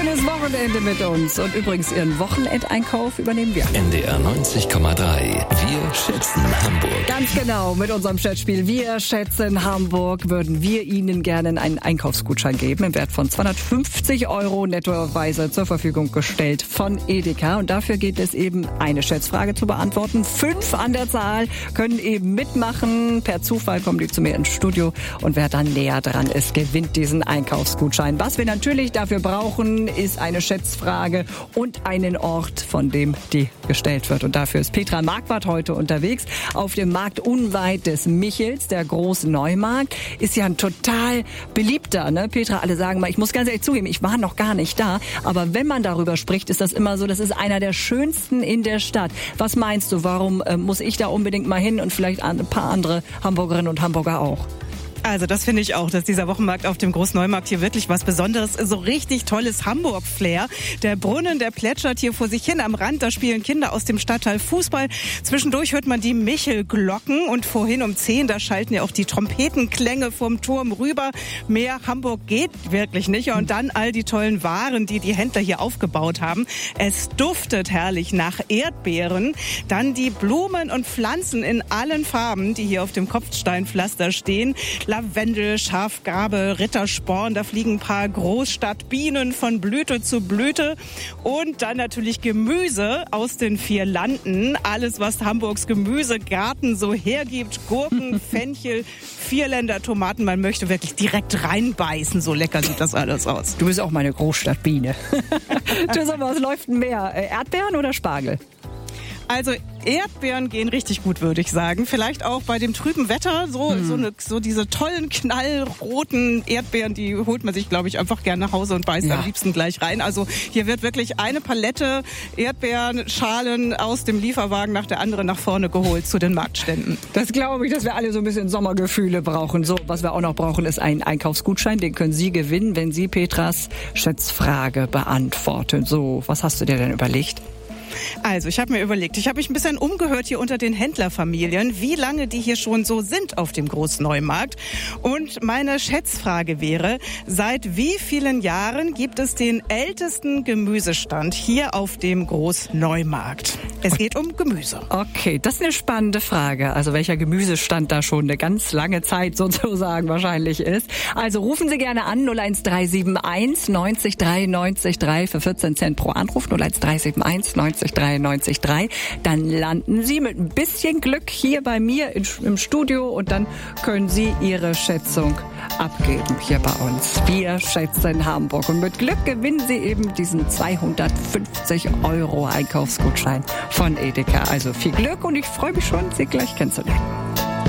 schönes Wochenende mit uns. Und übrigens, Ihren Wochenendeinkauf übernehmen wir. NDR 90,3. Wir schätzen Hamburg. Ganz genau, mit unserem Schätzspiel Wir schätzen Hamburg würden wir Ihnen gerne einen Einkaufsgutschein geben im Wert von 250 € nettoweise zur Verfügung gestellt von Edeka. Und dafür geht es eben, eine Schätzfrage zu beantworten. 5 an der Zahl können eben mitmachen. Per Zufall kommen die zu mir ins Studio. Und wer dann näher dran ist, gewinnt diesen Einkaufsgutschein. Was wir natürlich dafür brauchen, ist eine Schätzfrage und einen Ort, von dem die gestellt wird. Und dafür ist Petra Marquardt heute unterwegs auf dem Markt unweit des Michels, der Großneumarkt. Ist ja ein total beliebter, ne? Petra, alle sagen mal, ich muss ganz ehrlich zugeben, ich war noch gar nicht da. Aber wenn man darüber spricht, ist das immer so, das ist einer der schönsten in der Stadt. Was meinst du, warum muss ich da unbedingt mal hin und vielleicht ein paar andere Hamburgerinnen und Hamburger auch? Also das finde ich auch, dass dieser Wochenmarkt auf dem Großneumarkt hier wirklich was Besonderes ist. So richtig tolles Hamburg-Flair. Der Brunnen, der plätschert hier vor sich hin am Rand. Da spielen Kinder aus dem Stadtteil Fußball. Zwischendurch hört man die Michelglocken. Und vorhin um 10, da schalten ja auch die Trompetenklänge vom Turm rüber. Mehr Hamburg geht wirklich nicht. Und dann all die tollen Waren, die die Händler hier aufgebaut haben. Es duftet herrlich nach Erdbeeren. Dann die Blumen und Pflanzen in allen Farben, die hier auf dem Kopfsteinpflaster stehen. Lavendel, Schafgarbe, Rittersporn, da fliegen ein paar Großstadtbienen von Blüte zu Blüte und dann natürlich Gemüse aus den 4 Landen. Alles, was Hamburgs Gemüsegarten so hergibt. Gurken, Fenchel, Vierländer Tomaten. Man möchte wirklich direkt reinbeißen. So lecker sieht das alles aus. Du bist auch meine Großstadtbiene. Du sag mal, was läuft denn mehr? Erdbeeren oder Spargel? Also Erdbeeren gehen richtig gut, würde ich sagen. Vielleicht auch bei dem trüben Wetter so diese tollen knallroten Erdbeeren, die holt man sich, glaube ich, einfach gerne nach Hause und beißt am liebsten gleich rein. Also hier wird wirklich eine Palette Erdbeeren, Schalen aus dem Lieferwagen nach der anderen nach vorne geholt zu den Marktständen. Das glaube ich, dass wir alle so ein bisschen Sommergefühle brauchen. So, was wir auch noch brauchen, ist ein Einkaufsgutschein. Den können Sie gewinnen, wenn Sie Petras Schätzfrage beantworten. So, was hast du dir denn überlegt? Also, ich habe mir überlegt, ich habe mich ein bisschen umgehört hier unter den Händlerfamilien, wie lange die hier schon so sind auf dem Großneumarkt. Und meine Schätzfrage wäre, seit wie vielen Jahren gibt es den ältesten Gemüsestand hier auf dem Großneumarkt? Es geht um Gemüse. Okay, das ist eine spannende Frage. Also welcher Gemüsestand da schon eine ganz lange Zeit sozusagen wahrscheinlich ist. Also rufen Sie gerne an 01371 90 3 90 3 für 14 Cent pro Anruf 01371 90 3 90 3. Dann landen Sie mit ein bisschen Glück hier bei mir im Studio und dann können Sie Ihre Schätzung abgeben hier bei uns. Wir schätzen Hamburg und mit Glück gewinnen Sie eben diesen 250 € Einkaufsgutschein von Edeka. Also viel Glück und ich freue mich schon, Sie gleich kennenzulernen.